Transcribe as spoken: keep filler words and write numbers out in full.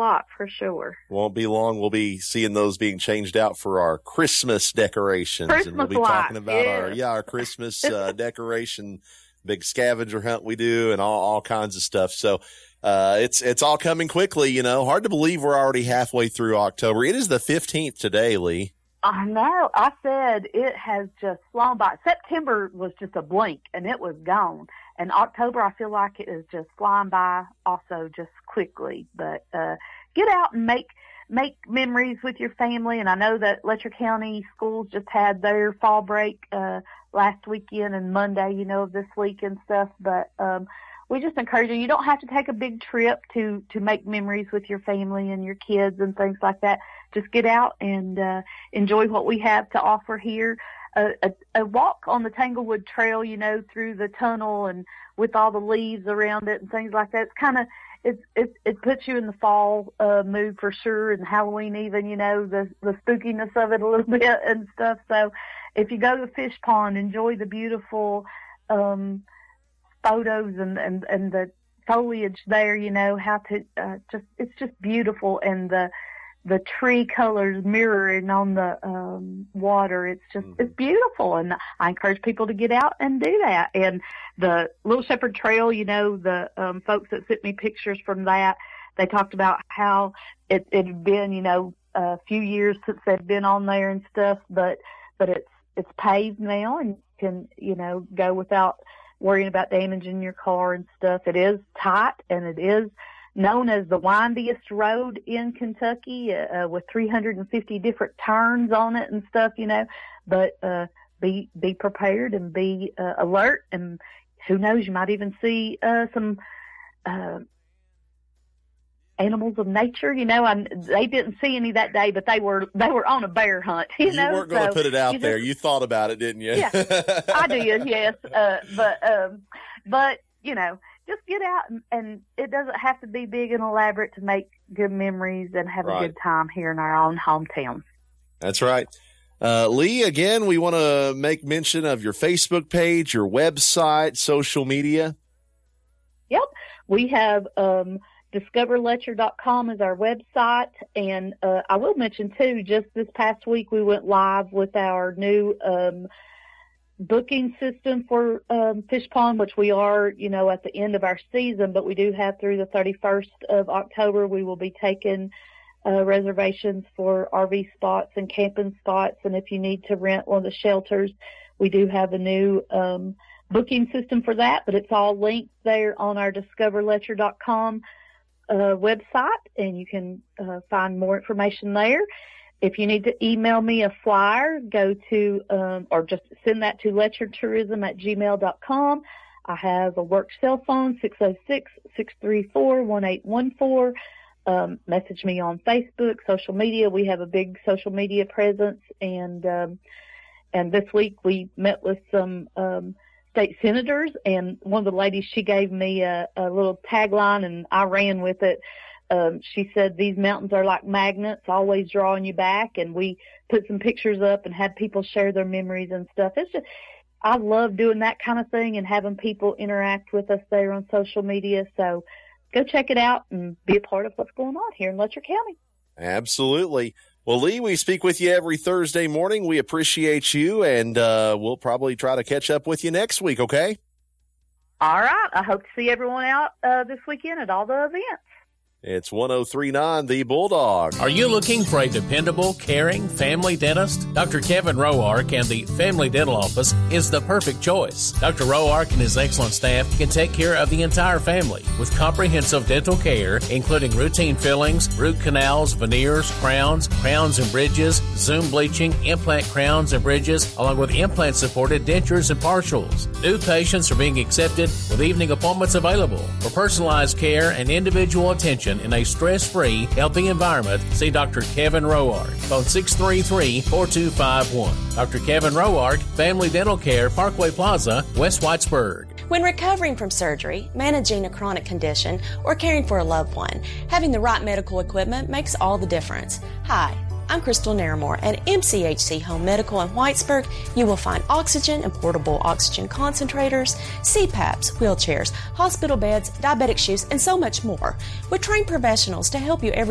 lot for sure. Won't be long. We'll be seeing those being changed out for our Christmas decorations. Christmas and we'll be lights, talking about yeah. our, yeah, our Christmas uh, decoration, big scavenger hunt we do and all, all kinds of stuff. So, uh, it's, it's all coming quickly, you know, hard to believe we're already halfway through October. It is the fifteenth today, Lee. I know. I said it has just flown by. September was just a blink, and it was gone. And October, I feel like it is just flying by also just quickly. But uh, get out and make make memories with your family. And I know that Letcher County schools just had their fall break uh, last weekend and Monday, you know, of this week and stuff. But um, we just encourage you. You don't have to take a big trip to, to make memories with your family and your kids and things like that. Just get out and uh, enjoy what we have to offer here. A, a, a walk on the Tanglewood Trail, you know, through the tunnel and with all the leaves around it and things like that. It's kind of, it, it, it puts you in the fall uh, mood for sure, and Halloween even, you know, the, the spookiness of it a little bit and stuff. So if you go to Fish Pond, enjoy the beautiful um, photos and, and, and the foliage there, you know, how to uh, just, it's just beautiful. And the, the tree colors mirroring on the um, water. It's just, mm-hmm. it's beautiful. And I encourage people to get out and do that. And the Little Shepherd Trail, you know, the um, folks that sent me pictures from that, they talked about how it, it had been, you know, a few years since they'd been on there and stuff, but, but it's, it's paved now and you can, you know, go without worrying about damaging your car and stuff. It is tight, and it is known as the windiest road in Kentucky, uh, with three hundred fifty different turns on it and stuff, you know, but, uh, be, be prepared and be, uh, alert, and who knows, you might even see, uh, some, uh, animals of nature, you know. I, they didn't see any that day, but they were, they were on a bear hunt, you, you know. You weren't going to so put it out you there. Just, you thought about it, didn't you? Yeah, I did, yes. Uh, but, um, but, you know, just get out, and, and it doesn't have to be big and elaborate to make good memories and have right. a good time here in our own hometown. That's right. Uh, Lee, again, we want to make mention of your Facebook page, your website, social media. Yep. We have um, discover letcher dot com is our website. And uh, I will mention, too, just this past week we went live with our new um booking system for um, Fish Pond, which we are, you know, at the end of our season, but we do have through the thirty-first of October. We will be taking uh, reservations for R V spots and camping spots. And if you need to rent one of the shelters, we do have a new um, booking system for that, but it's all linked there on our discover letcher dot com uh, website, and you can uh, find more information there. If you need to email me a flyer, go to, um, or just send that to letcher tourism at gmail dot com. I have a work cell phone, six oh six, six three four, one eight one four. Um, message me on Facebook, social media. We have a big social media presence. And, um, and this week we met with some, um, state senators, and one of the ladies, she gave me a, a little tagline and I ran with it. Um, she said, these mountains are like magnets, always drawing you back. And we put some pictures up and had people share their memories and stuff. It's just, I love doing that kind of thing and having people interact with us there on social media. So go check it out and be a part of what's going on here in Letcher County. Absolutely. Well, Lee, we speak with you every Thursday morning. We appreciate you, and uh, we'll probably try to catch up with you next week, okay? All right. I hope to see everyone out uh, this weekend at all the events. It's one oh three point nine The Bulldog. Are you looking for a dependable, caring family dentist? Doctor Kevin Roark and the Family Dental Office is the perfect choice. Doctor Roark and his excellent staff can take care of the entire family with comprehensive dental care, including routine fillings, root canals, veneers, crowns, crowns and bridges, zoom bleaching, implant crowns and bridges, along with implant-supported dentures and partials. New patients are being accepted with evening appointments available. For personalized care and individual attention in a stress-free, healthy environment, see Doctor Kevin Roark. Phone six three three, four two five one. Doctor Kevin Roark, Family Dental Care, Parkway Plaza, West Whitesburg. When recovering from surgery, managing a chronic condition, or caring for a loved one, having the right medical equipment makes all the difference. Hi, I'm Crystal Naramore. At M C H C Home Medical in Whitesburg, you will find oxygen and portable oxygen concentrators, C PAPs, wheelchairs, hospital beds, diabetic shoes, and so much more. With trained professionals to help you every